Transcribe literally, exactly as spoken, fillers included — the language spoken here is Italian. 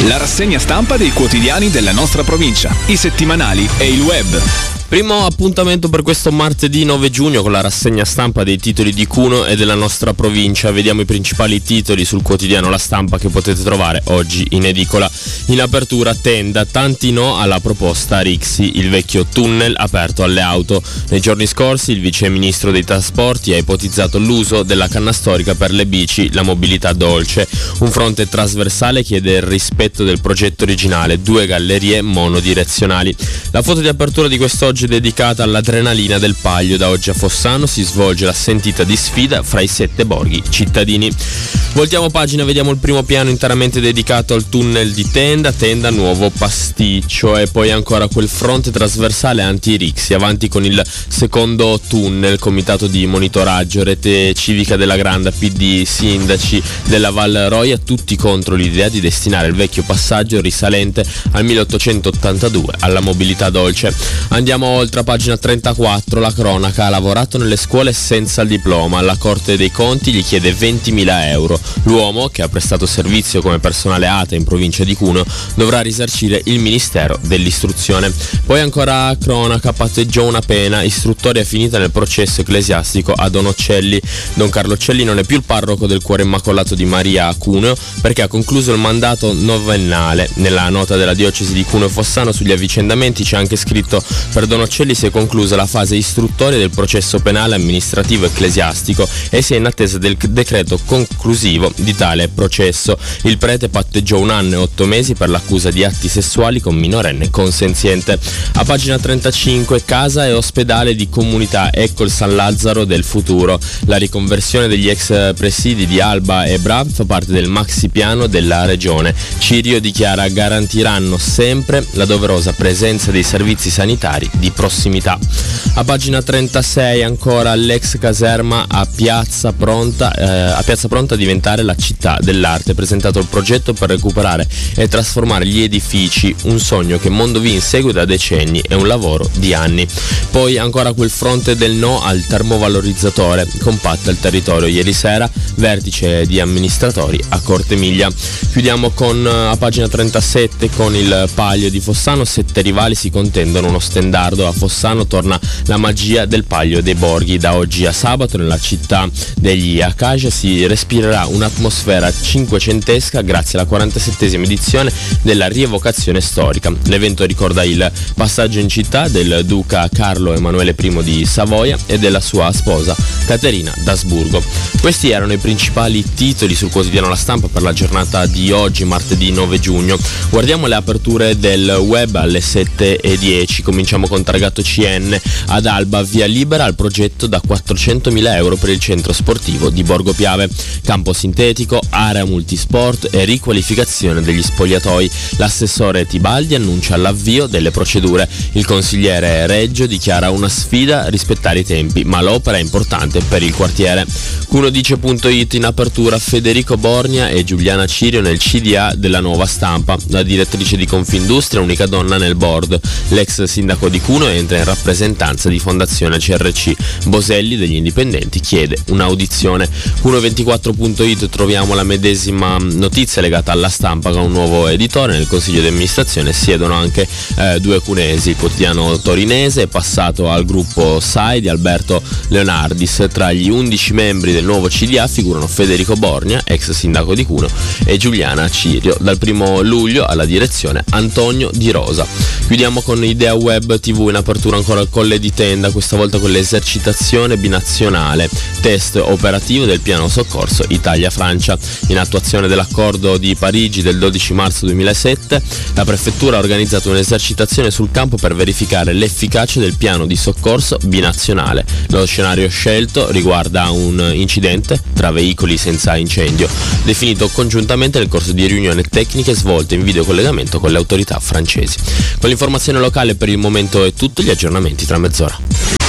La rassegna stampa dei quotidiani della nostra provincia, i settimanali e il web. Primo appuntamento per questo martedì nove giugno con la rassegna stampa dei titoli di Cuneo e della nostra provincia. Vediamo i principali titoli sul quotidiano La Stampa che potete trovare oggi in edicola. In apertura Tenda, tanti no alla proposta Rixi, il vecchio tunnel aperto alle auto. Nei giorni scorsi il vice ministro dei trasporti ha ipotizzato l'uso della canna storica per le bici, la mobilità dolce. Un fronte trasversale chiede il rispetto del progetto originale, due gallerie monodirezionali. La foto di apertura di quest'oggi dedicata all'adrenalina del Paglio. Da oggi a Fossano si svolge la sentita di sfida fra i sette borghi cittadini. Voltiamo pagina, vediamo il primo piano interamente dedicato al tunnel di Tenda, Tenda nuovo pasticcio, e poi ancora quel fronte trasversale anti-Rixi, avanti con il secondo tunnel, comitato di monitoraggio, rete civica della Granda, P D, sindaci della Val Roia, tutti contro l'idea di destinare il vecchio passaggio risalente al milleottocentottantadue alla mobilità dolce. Andiamo oltre a pagina trentaquattro, la cronaca, ha lavorato nelle scuole senza il diploma, la Corte dei Conti gli chiede ventimila euro. L'uomo, che ha prestato servizio come personale A T E in provincia di Cuneo, dovrà risarcire il Ministero dell'Istruzione. Poi ancora cronaca, patteggiò una pena, istruttoria finita nel processo ecclesiastico a Don Occelli. Don Carlo Occelli non è più il parroco del Cuore Immacolato di Maria a Cuneo perché ha concluso il mandato novennale. Nella nota della diocesi di Cuneo Fossano sugli avvicendamenti c'è anche scritto: per Don Occelli si è conclusa la fase istruttoria del processo penale amministrativo ecclesiastico e si è in attesa del decreto conclusivo di tale processo. Il prete patteggiò un anno e otto mesi per l'accusa di atti sessuali con minorenne consenziente. A pagina trentacinque, casa e ospedale di comunità, ecco il San Lazzaro del futuro. La riconversione degli ex presidi di Alba e Brav fa parte del maxi piano della regione. Cirio dichiara: garantiranno sempre la doverosa presenza dei servizi sanitari di prossimità. A pagina trentasei ancora, l'ex caserma a Piazza Pronta eh, a Piazza Pronta a diventare la città dell'arte, presentato il progetto per recuperare e trasformare gli edifici, un sogno che Mondovì insegue da decenni e un lavoro di anni. Poi ancora quel fronte del no al termovalorizzatore, compatta il territorio ieri sera, vertice di amministratori a Cortemiglia. Chiudiamo con a pagina trentasette con il Palio di Fossano, sette rivali si contendono uno stendardo. A Fossano torna la magia del Palio dei Borghi. Da oggi a sabato nella città degli Acacia si respirerà un'atmosfera cinquecentesca grazie alla quarantasettesima edizione della rievocazione storica. L'evento ricorda il passaggio in città del duca Carlo Emanuele I di Savoia e della sua sposa Caterina d'Asburgo. Questi erano i principali titoli sul quotidiano La Stampa per la giornata di oggi, martedì nove giugno. Guardiamo le aperture del web alle sette e dieci. Cominciamo con Tragato C N. Ad Alba via libera al progetto da quattrocentomila euro per il centro sportivo di Borgo Piave. Campo sintetico, area multisport e riqualificazione degli spogliatoi. L'assessore Tibaldi annuncia l'avvio delle procedure. Il consigliere Reggio dichiara una sfida rispettare i tempi, ma l'opera è importante per il quartiere. Cunodice.it in apertura, Federico Borgna e Giuliana Cirio nel C D A della Nuova Stampa. La direttrice di Confindustria, unica donna nel board. L'ex sindaco di Cuneo entra in rappresentanza di Fondazione C R C. Boselli degli Indipendenti chiede un'audizione. Cuno ventiquattro.it troviamo la medesima notizia legata alla Stampa con un nuovo editore. Nel consiglio di amministrazione siedono anche eh, due cunesi. Il quotidiano torinese è passato al gruppo S A I di Alberto Leonardis. Tra gli undici membri del nuovo C D A figurano Federico Borgna, ex sindaco di Cuneo, e Giuliana Cirio. Dal primo luglio alla direzione Antonio Di Rosa. Chiudiamo con Idea Web T V in apertura ancora al Colle di Tenda, questa volta con l'esercitazione binazionale, test operativo del piano soccorso Italia-Francia. In attuazione dell'accordo di Parigi del dodici marzo duemilasette, la prefettura ha organizzato un'esercitazione sul campo per verificare l'efficacia del piano di soccorso binazionale. Lo scenario scelto riguarda un incidente tra veicoli senza incendio, definito congiuntamente nel corso di riunioni tecniche svolte in videocollegamento con le autorità francesi. Con l'informazione locale per il momento è tutto, gli aggiornamenti tra mezz'ora.